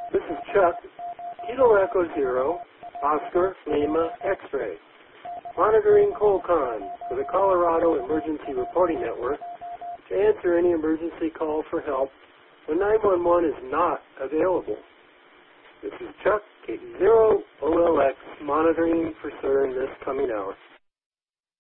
This is Chuck, Kilo Echo Zero, Oscar Lima X-Ray, monitoring Colcon for the Colorado Emergency Reporting Network to answer any emergency call for help when 911 is not available. This is Chuck, KD0 OLX, monitoring for CERN this coming hour.